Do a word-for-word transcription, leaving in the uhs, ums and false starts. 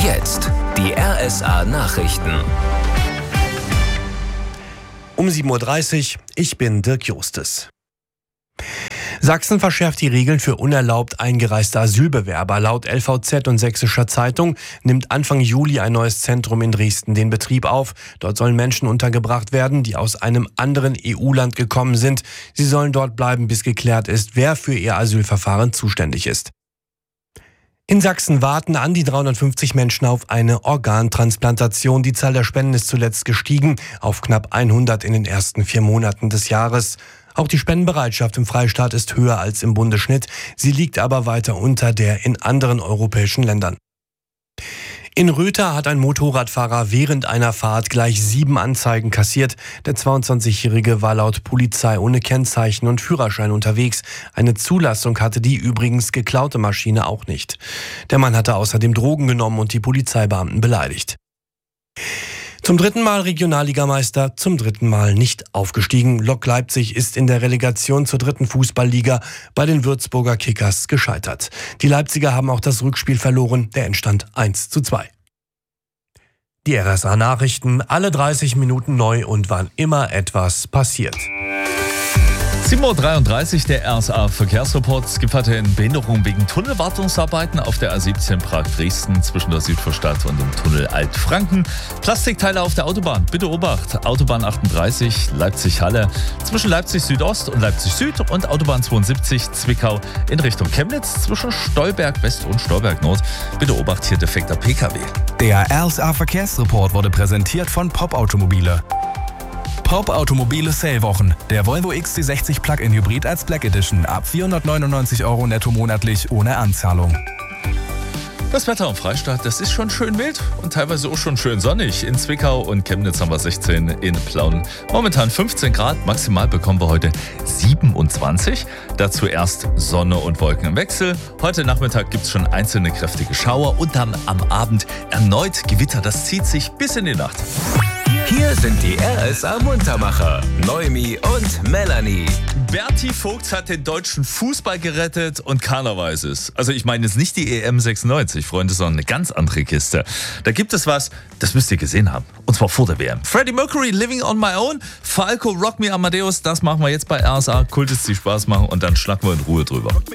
Jetzt die R S A-Nachrichten. Um sieben Uhr dreißig, ich bin Dirk Justes. Sachsen verschärft die Regeln für unerlaubt eingereiste Asylbewerber. Laut L V Z und Sächsischer Zeitung nimmt Anfang Juli ein neues Zentrum in Dresden den Betrieb auf. Dort sollen Menschen untergebracht werden, die aus einem anderen E U-Land gekommen sind. Sie sollen dort bleiben, bis geklärt ist, wer für ihr Asylverfahren zuständig ist. In Sachsen warten an die dreihundertfünfzig Menschen auf eine Organtransplantation. Die Zahl der Spenden ist zuletzt gestiegen auf knapp hundert in den ersten vier Monaten des Jahres. Auch die Spendenbereitschaft im Freistaat ist höher als im Bundesschnitt. Sie liegt aber weiter unter der in anderen europäischen Ländern. In Röther hat ein Motorradfahrer während einer Fahrt gleich sieben Anzeigen kassiert. Der zweiundzwanzigjährige war laut Polizei ohne Kennzeichen und Führerschein unterwegs. Eine Zulassung hatte die übrigens geklaute Maschine auch nicht. Der Mann hatte außerdem Drogen genommen und die Polizeibeamten beleidigt. Zum dritten Mal Regionalligameister, zum dritten Mal nicht aufgestiegen. Lok Leipzig ist in der Relegation zur dritten Fußballliga bei den Würzburger Kickers gescheitert. Die Leipziger haben auch das Rückspiel verloren, der Endstand eins zu zwei. Die R S A-Nachrichten, alle dreißig Minuten neu und wann immer etwas passiert. sieben Uhr dreiunddreißig, der R S A-Verkehrsreport. Es gibt weiterhin Behinderungen wegen Tunnelwartungsarbeiten auf der A siebzehn Prag-Dresden zwischen der Südvorstadt und dem Tunnel Altfranken. Plastikteile auf der Autobahn. Bitte Obacht. Autobahn achtunddreißig, Leipzig-Halle zwischen Leipzig-Südost und Leipzig-Süd und Autobahn zweiundsiebzig, Zwickau in Richtung Chemnitz zwischen Stolberg-West und Stolberg-Nord. Bitte Obacht, hier defekter P K W. Der R S A-Verkehrsreport wurde präsentiert von Pop Automobile. Pop Automobile Sale-Wochen. Der Volvo X C sechzig Plug-in Hybrid als Black Edition ab vierhundertneunundneunzig Euro netto monatlich ohne Anzahlung. Das Wetter im Freistaat, das ist schon schön wild und teilweise auch schon schön sonnig. In Zwickau und Chemnitz haben wir sechzehn, in Plauen momentan fünfzehn Grad. Maximal bekommen wir heute siebenundzwanzig. Dazu erst Sonne und Wolken im Wechsel. Heute Nachmittag gibt es schon einzelne kräftige Schauer und dann am Abend erneut Gewitter. Das zieht sich bis in die Nacht. Hier sind die R S A-Muntermacher, Noemi und Melanie. Berti Vogts hat den deutschen Fußball gerettet und keiner weiß es. Also ich meine jetzt nicht die E M sechsundneunzig, Freunde, sondern eine ganz andere Kiste. Da gibt es was, das müsst ihr gesehen haben. Und zwar vor der W M. Freddie Mercury, Living on My Own. Falco, Rock Me Amadeus, das machen wir jetzt bei R S A. Kult ist die Spaß machen und dann schnacken wir in Ruhe drüber.